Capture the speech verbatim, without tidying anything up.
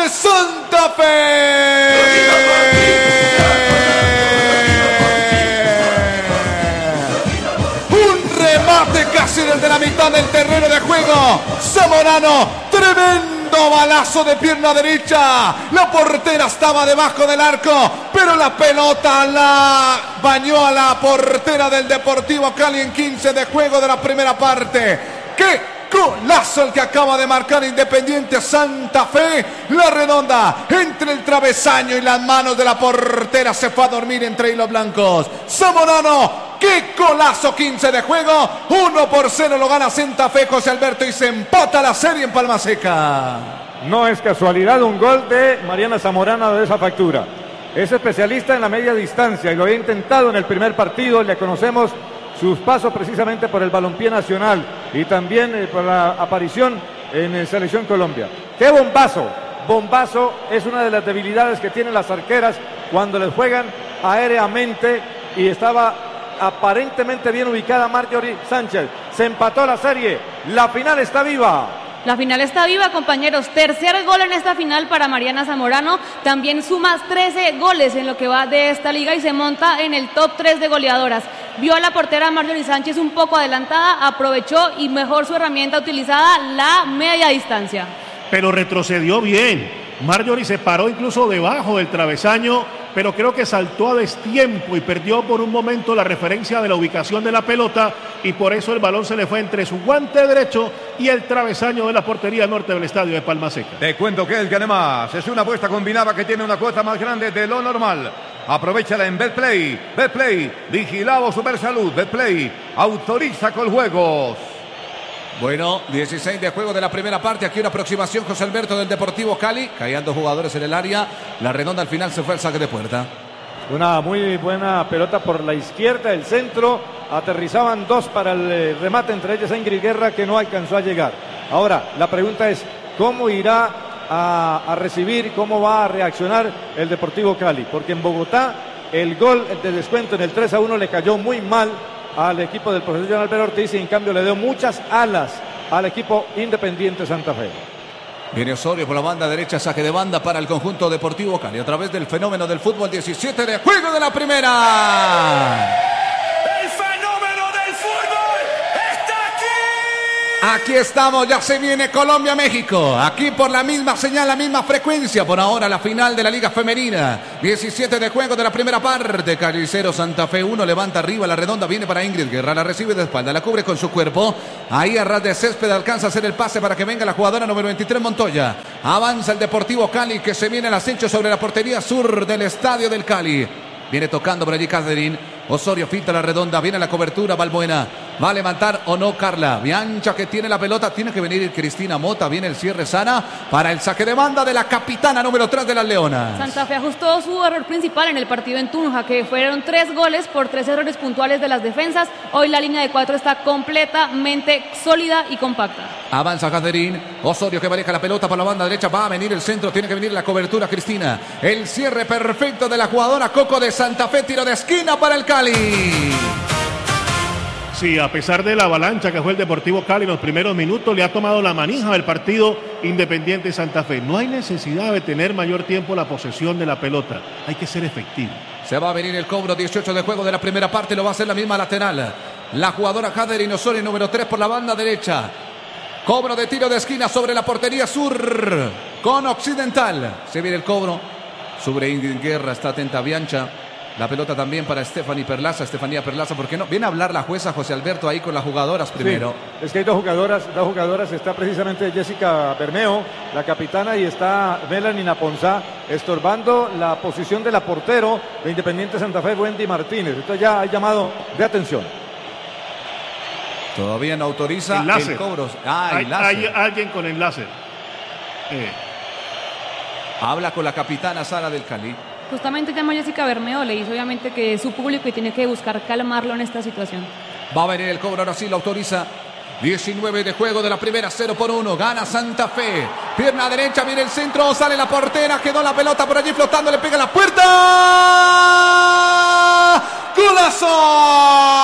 Santa Fe. Un remate casi desde la mitad del terreno de juego. Zamorano, tremendo balazo de pierna derecha. La portera estaba debajo del arco, pero la pelota la bañó a la portera del Deportivo Cali en quince de juego de la primera parte. ¡Qué golazo el que acaba de marcar Independiente Santa Fe! La redonda entre el travesaño y las manos de la portera se fue a dormir entre hilos blancos. Zamorano, ¡qué golazo! quince de juego, uno por cero lo gana Santa Fe, José Alberto, y se empata la serie en Palma Seca. No es casualidad un gol de Mariana Zamorano de esa factura. Es especialista en la media distancia y lo había intentado en el primer partido. Le conocemos sus pasos precisamente por el balompié nacional y también eh, por la aparición en eh, Selección Colombia. ¡Qué bombazo! Bombazo es una de las debilidades que tienen las arqueras cuando les juegan aéreamente, y estaba aparentemente bien ubicada Marjorie Sánchez. Se empató la serie, la final está viva. La final está viva, compañeros. Tercer gol en esta final para Mariana Zamorano. También suma trece goles en lo que va de esta liga y se monta en el top tres de goleadoras. Vio a la portera Marjorie Sánchez un poco adelantada, aprovechó y mejor su herramienta utilizada, la media distancia. Pero retrocedió bien. Marjorie se paró incluso debajo del travesaño, pero creo que saltó a destiempo y perdió por un momento la referencia de la ubicación de la pelota, y por eso el balón se le fue entre su guante derecho y el travesaño de la portería norte del estadio de Palma Seca. Te cuento que el que además es una apuesta combinada que tiene una cuota más grande de lo normal. Aprovechala en Betplay. Betplay, vigilado Supersalud. Betplay, autoriza con juegos. Bueno, dieciséis de juego de la primera parte. Aquí una aproximación, José Alberto, del Deportivo Cali. Caían dos jugadores en el área. La redonda al final se fue al saque de puerta. Una muy buena pelota por la izquierda, el centro. Aterrizaban dos para el remate, entre ellas Ingrid Guerra, que no alcanzó a llegar. Ahora, la pregunta es, ¿cómo irá a, a recibir, cómo va a reaccionar el Deportivo Cali? Porque en Bogotá el gol de descuento en el tres a uno le cayó muy mal al equipo del profesor John Alberto Ortiz, y en cambio le dio muchas alas al equipo Independiente Santa Fe. Viene Osorio por la banda derecha, saque de banda para el conjunto Deportivo Cali a través del fenómeno del fútbol. Diecisiete de juego de la primera. El fenómeno del fútbol está aquí. Aquí estamos, ya se viene Colombia-México. Aquí por la misma señal, la misma frecuencia. Por ahora la final de la Liga Femenina. diecisiete de juego de la primera parte. Cali cero, Santa Fe uno. Levanta arriba la redonda, viene para Ingrid Guerra. La recibe de espalda, la cubre con su cuerpo. Ahí a ras de césped alcanza a hacer el pase para que venga la jugadora número veintitrés, Montoya. Avanza el Deportivo Cali, que se viene al ascenso sobre la portería sur del estadio del Cali. Viene tocando por allí Catherine. Osorio finta la redonda, viene la cobertura, Balbuena. ¿Va a levantar o no Carla? Biancha, que tiene la pelota, tiene que venir Cristina Mota. Viene el cierre sana para el saque de banda de la capitana número tres de las Leonas. Santa Fe ajustó su error principal en el partido en Tunja, que fueron tres goles por tres errores puntuales de las defensas. Hoy la línea de cuatro está completamente sólida y compacta. Avanza Catherine. Osorio, que maneja la pelota por la banda derecha. Va a venir el centro, tiene que venir la cobertura, Cristina. El cierre perfecto de la jugadora Coco de Santa Fe. Tiro de esquina para el Cali. Sí, a pesar de la avalancha que fue el Deportivo Cali en los primeros minutos, le ha tomado la manija del partido Independiente Santa Fe. No hay necesidad de tener mayor tiempo la posesión de la pelota. Hay que ser efectivo. Se va a venir el cobro, dieciocho de juego de la primera parte. Lo va a hacer la misma lateral. La jugadora Catherine Osorio, número tres por la banda derecha. Cobro de tiro de esquina sobre la portería sur con Occidental. Se viene el cobro. Sobre Ingrid Guerra, está atenta Biancha. La pelota también para Stephanie Perlaza, Estefanía Perlaza, ¿por qué no? Viene a hablar la jueza José Alberto ahí con las jugadoras primero. Sí, es que hay dos jugadoras, dos jugadoras, está precisamente Jessica Bermeo, la capitana, y está Melanie Naponzá, estorbando la posición de la portero de Independiente Santa Fe, Wendy Martínez. Esto ya hay llamado de atención. Todavía no autoriza el, el cobro. Ah, hay, el láser. hay alguien con el láser. Eh. Habla con la capitana Sara del Cali. Justamente llama a Jessica Bermeo, le dice obviamente que es su público y tiene que buscar calmarlo en esta situación. Va a venir el cobro, ahora sí lo autoriza. diecinueve de juego de la primera, cero por uno. Gana Santa Fe. Pierna derecha, viene el centro, sale la portera, quedó la pelota por allí flotando, le pega la puerta. ¡Golazo!